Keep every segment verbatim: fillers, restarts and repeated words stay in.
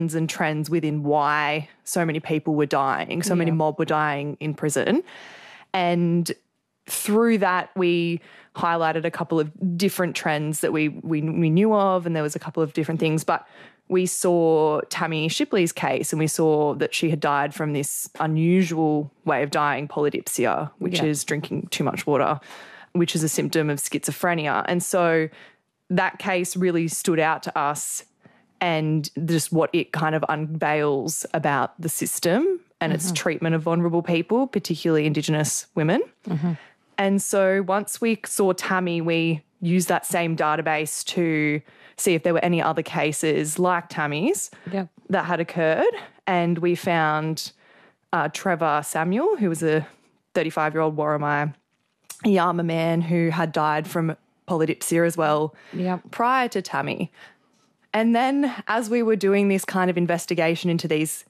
and trends within why so many people were dying, so Yeah. many mob were dying in prison. And through that, we highlighted a couple of different trends that we, we we knew of, and there was a couple of different things. But we saw Tammy Shipley's case, and we saw that she had died from this unusual way of dying, polydipsia, which Yeah. is drinking too much water, which is a symptom of schizophrenia. And so that case really stood out to us, and just what it kind of unveils about the system and its treatment of vulnerable people, particularly Indigenous women. And so once we saw Tammy, we used that same database to see if there were any other cases like Tammy's Yeah. that had occurred. And we found uh, Trevor Samuel, who was a thirty-five-year-old Worimi Yama man who had died from polydipsia as well Yep. prior to Tammy. And then as we were doing this kind of investigation into these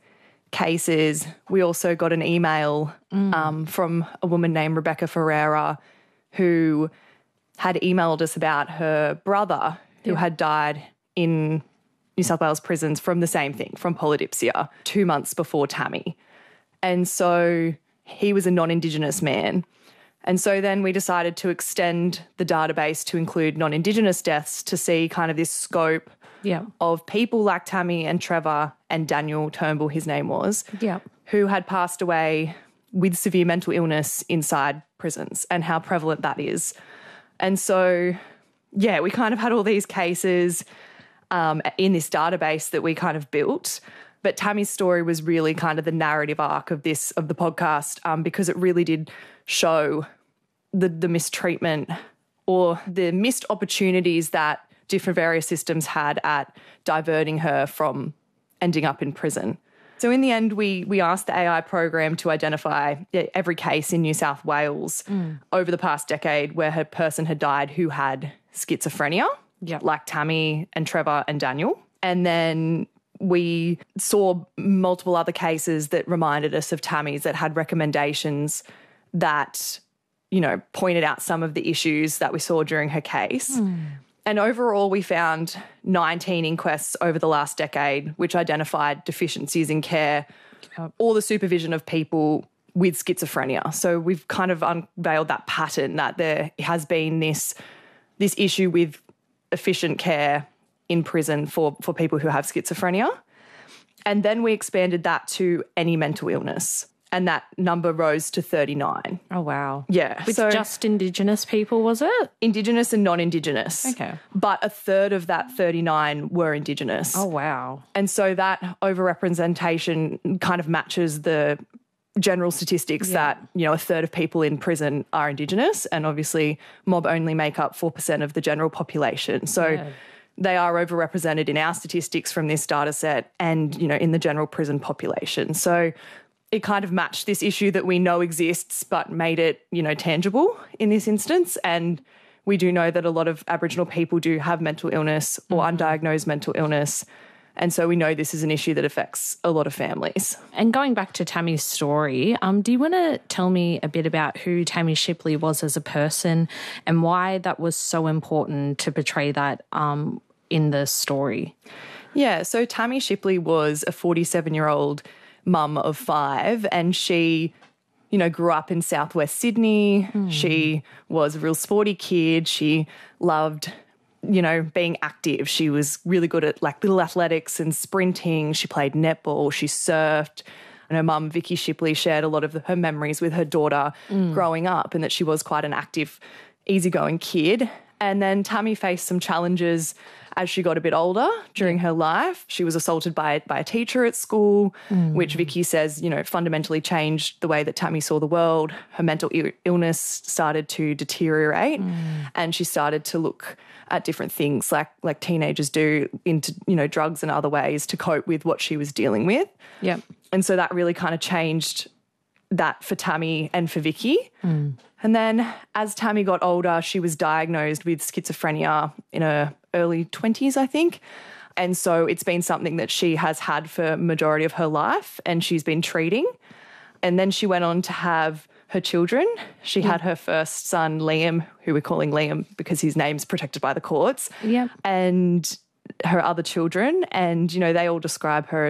cases, we also got an email um, from a woman named Rebecca Ferreira, who had emailed us about her brother who had died in New South Wales prisons from the same thing, from polydipsia, two months before Tammy. And so he was a non-Indigenous man. And so then we decided to extend the database to include non-Indigenous deaths to see kind of this scope Yeah. of people like Tammy and Trevor and Daniel Turnbull, his name was, Yeah. who had passed away with severe mental illness inside prisons and how prevalent that is. And so, yeah, we kind of had all these cases um, in this database that we kind of built. But Tammy's story was really kind of the narrative arc of this, of the podcast, um, because it really did show the, the mistreatment or the missed opportunities that different various systems had at diverting her from ending up in prison. So in the end, we we asked the A I program to identify every case in New South Wales mm. over the past decade where a person had died who had schizophrenia, Yep. like Tammy and Trevor and Daniel. And then we saw multiple other cases that reminded us of Tammy's that had recommendations that, you know, pointed out some of the issues that we saw during her case. Mm. And overall, we found nineteen inquests over the last decade which identified deficiencies in care Yep. or the supervision of people with schizophrenia. So we've kind of unveiled that pattern that there has been this, this issue with efficient care in prison for, for people who have schizophrenia. And then we expanded that to any mental illness, and that number rose to thirty-nine. Oh, wow. Yeah. With so just Indigenous people, was it? Indigenous and non-Indigenous. Okay. But a third of that thirty-nine were Indigenous. Oh, wow. And so that overrepresentation kind of matches the general statistics Yeah. that, you know, a third of people in prison are Indigenous, and obviously mob only make up four percent of the general population. So Yeah. they are overrepresented in our statistics from this data set and, you know, in the general prison population. So it kind of matched this issue that we know exists but made it, you know, tangible in this instance. And we do know that a lot of Aboriginal people do have mental illness or Mm-hmm. undiagnosed mental illness. And so we know this is an issue that affects a lot of families. And going back to Tammy's story, um, do you want to tell me a bit about who Tammy Shipley was as a person and why that was so important to portray that um, in the story? Yeah, so Tammy Shipley was a forty-seven-year-old mum of five, and she, you know, grew up in southwest Sydney. Mm. She was a real sporty kid. She loved, you know, being active. She was really good at like little athletics and sprinting. She played netball. She surfed. And her mum, Vicky Shipley, shared a lot of her memories with her daughter mm. growing up, and that she was quite an active, easygoing kid. And then Tammy faced some challenges as she got a bit older during her life. She was assaulted by, by a teacher at school, mm. which Vicky says, you know, fundamentally changed the way that Tammy saw the world. Her mental il- illness started to deteriorate mm. and she started to look at different things like like teenagers do into, you know, drugs and other ways to cope with what she was dealing with. Yeah. And so that really kind of changed that for Tammy and for Vicky. Mm. And then as Tammy got older, she was diagnosed with schizophrenia in her early twenties, I think. And so it's been something that she has had for majority of her life and she's been treating. And then she went on to have her children. She yeah. had her first son, Liam, who we're calling Liam because his name's protected by the courts. Yeah. And her other children, and, you know, they all describe her